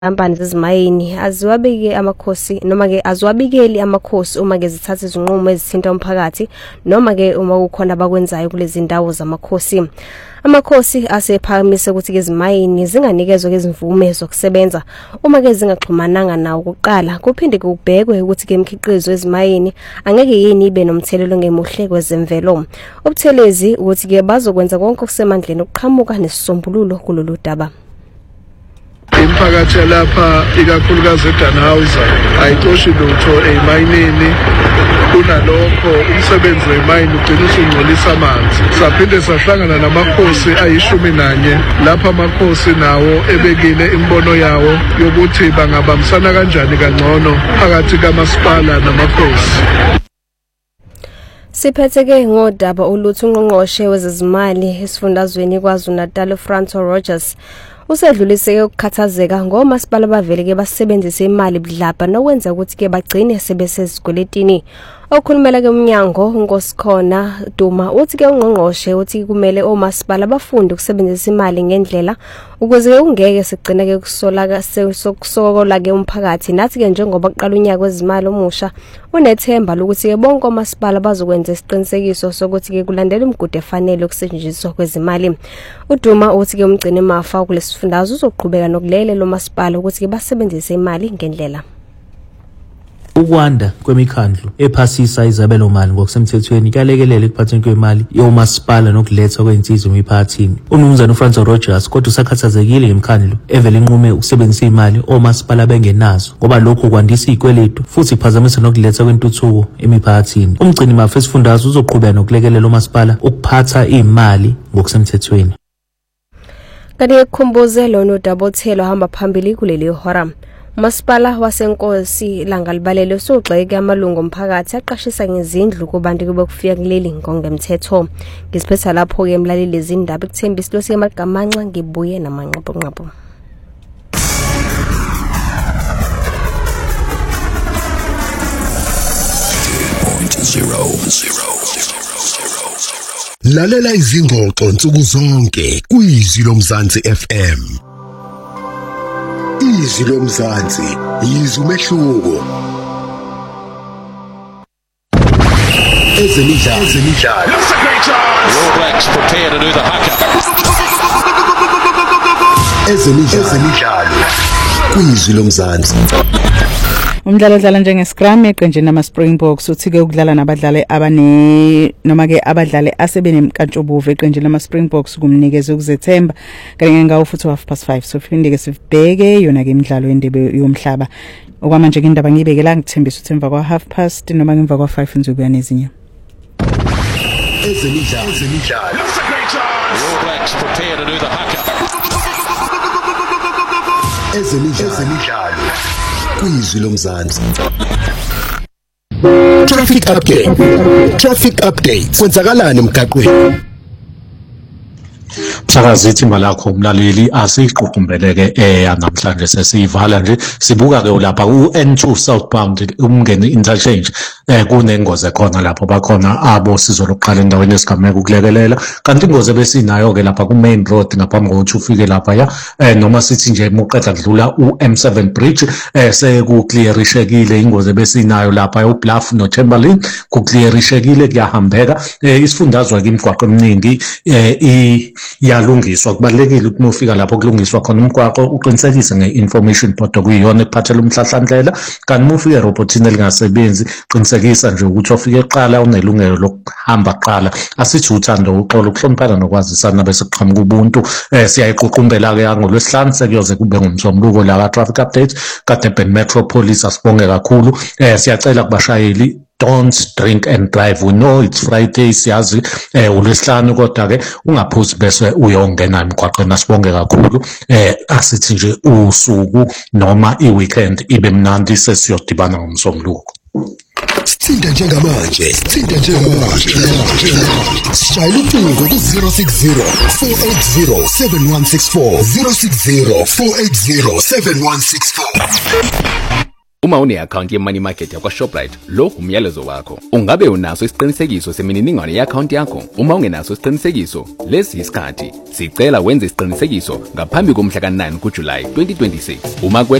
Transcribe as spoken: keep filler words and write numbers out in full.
Ampani zezimayini aziwabike amakhosi noma ke aziwabikeli amakhosi uma ke zithatha izinqumo ezithinta umphakathi noma ke uma kukhona abakwenzayo kulezi ndawo zamakhosi. Amakhosi asephakamise ukuthi ke izimayini zinganikezwe ke izimvume zokusebenza uma ke zingaxhumananga nawo kuqala. Kuphinde kubhekwe ukuthi ke imikhiqizo yezimayini angeke yini ibe nomthelelo ngemuhle kwezemvelo. Ubuthelezi ukuthi ke bazokwenza konke okusemandleni ukuqhamuka nesisombululo kulolu daba. Imphakathi lapha ikakhulukazi eDannhauser ayixoshi lutho ezimayinini kunalokho umsebenzi wezimayini ugcina usungcolisa amanzi. Saphinde sahlangana namakhosi ayishumi nanye lapha amakhosi nawo ebekile imbono yawo yokuthi bangabambisana kanjani kangcono phakathi kamasipala namakhosi. Siphetheke ngodaba oluthi ungqongqoshe wezezimali esifundazweni kwaZulu-Natal Franco Rogers usedluliseke ukukhathazeka ngomasipala bavele ke basebenzise imali budlabha nokwenza ukuthi ke bagcine sebesezikweletini. Okhulumela ke umnyango uNkosikhona Duma uthi ke ungqongqoshe uthi kumele omasipala bafunde ukusebenzisa imali ngendlela ukuze ungeke sigcina ke kusolaka sokusokola ke umphakathi. Nathi ke njengoba kuqala unyaka wezimali omusha unethemba lokuthi ke bonke omasipala bazokwenza isiqinisekiso sokuthi ke kulandela imigudu efanele ukusetshenziswa kwezimali. uDuma uthi ke umgcini mafa kulesifundazwe uzoqhubeka nokulelela omasipala ukuthi ke basebenzise imali ngendlela. Ukwanda kwemikhandlu ephasisa izabelo mali ngokusemthethweni kuyalekelela ekuphathweni kwemali yomasipala nokuletha kwensizwe emiphakathini. Umnumzana uFranco Rogers kodwa usakhathazekile ngemikhandlu evele inqume ukusebenzisa imali omasipala bengenazo ngoba lokho kwandisa izikweletu futhi kuphazamisa nokuletha kwentuthuko emiphakathini. Umgcini mafa esifundazwe uzoqhubeka nokulekelela omasipala ukuphatha imali ngokusemthethweni. Kanti ukukhumbuze lona uDabothelo hamba phambili kuleli hora. Umasipala waseNkosi langa libalele usogxeke amalungu omphakathi aqashisa ngezindlu kubantu kube kufika kuleli ngongemthetho. Ngisiphetha lapho ke emlaleli izindaba ekuthembisa lo siyamaGamanxa ngibuye namanqapho nqapho. Lalela izingxoxo nsuku zonke kwizwi loMzansi F M. Izwi loMzansi yizwi umehluko. Ezemidlalo ezemidlalo. All Blacks prepare to do the haka. Ezemidlalo ezemidlalo. Kwizwi loMzansi. Umdlalo odlala njenge-scrum eqenjini lama-Springboks uthi ke ukudlala nabadlali abane noma ke abadlali asebenemkantshubovu eqenjini lama-Springboks kumnikeza ukuzethemba kanye ngawo futhi half past five. So phinde ke sibheke yona ke imidlalo yendebe yomhlaba. Okwamanje ke indaba ngiyibekela ngithembisa ukuthi emva kwa half past noma ngemva kwa five ngizobuya nezinye. Ezemidlalo ezemidlalo. All Blacks prepare to do the haka. Ezemidlalo ezemidlalo. Kwizwi loMzansi. Traffic update. Traffic update. Kwenzakalani emgaqweni? Msakazi ithimba lakho umlaleli asiqhuqumbeleke eya namhlanje sesiyivala nje sibuka ke lapha ku N two southbound umngeni interchange eh kunengozi ekhona lapho bakhona abo sizo lokuqala endaweni esigameka ukulekelela kanti ingozi besinayo ke lapha ku main road ngaphambi kokuthi ufike lapha ya eh noma sithi nje muqeda kudlula u M seven bridge eh seku clearishekile ingozi besinayo lapha u Bluff no Chamberlain ku clearishekile kuyahambeka eh isifundazwe ke imigwaqo eminingi eh i yalungiswa kubalekile ukuthi ufika lapho kulungiswa khona umgwaqo uqinisekise ngeinformation board okuyiyona ephathela umhlahlandlela kanti ufike robotini elingasebenzi qinisekisa nje ukuthi ufike eqala unelungelo lokuhamba qala asithi uthando uxolo ukuhloniphana nokwazisana bese kuqhamuka ubuntu eh siyayiququmbela ke ngolwesihlanu sekuyoze kube ngumsombuluko la traffic update kaDurban Metropolis asibonge kakhulu eh siyacela kubashayeli don't drink and drive. We know it's Friday siyazi eh ulwesihlanu kodwa ke ungaphuzi bese uyongena emgwaqweni asibonge kakhulu eh asithi nje usuku noma iweekend ibe mnandi sesiyodibana ngomsombuluko. Sithinta njengamanje, sithinta njengamanje. Shayela ucingo ku zero six zero four eight zero seven one six four zero six zero four eight zero seven one six four. Uma une-account ye-Money Market yakwa-Shoprite, lokhu umyalezo wakho. Ungabe unaso isiqinisekiso semininingwane ye-account yakho? Uma ungenaso isiqinisekiso, lesi isikhathi. Sicela wenze isiqinisekiso ngaphambi komhla ka nine kuJulayi twenty twenty-six. Uma